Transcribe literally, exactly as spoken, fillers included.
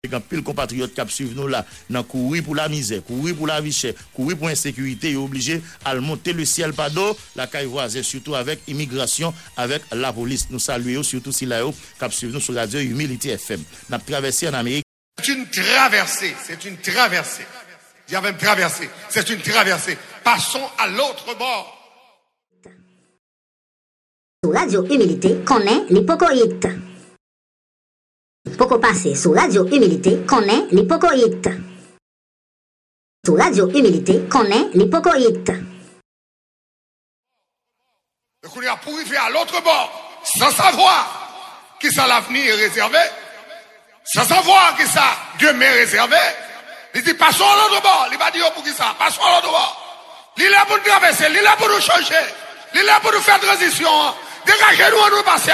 Quand pile compatriotes qui suivent nous là, dans courir pour la misère, courir pour la vie chère, courir pour l'insécurité, ils sont obligés à monter le ciel par d'eau, la caille voisine, surtout avec immigration, avec la police. Nous saluons surtout si là, qui suivent nous sur la radio Humility F M. Nous avons traversé en Amérique. C'est une traversée, c'est une traversée. J'avais une traversée, c'est une traversée. Passons à l'autre bord. Sur Radio Humilité, connaît l'hypocrite. Poco passer sur Radio Humilité, connaît l'hypocrite. Sur Radio Humilité, connaît l'hypocrite. Le coup a pour arriver à l'autre bord, sans savoir qui ça l'avenir est réservé, sans savoir qui ça demain est réservé. Il dit passons à l'autre bord. Il va dire pour qui ça, passons à l'autre bord. Il est là pour nous traverser, il est là pour nous changer, il est là pour nous faire transition. Dégagez-nous, nous passer.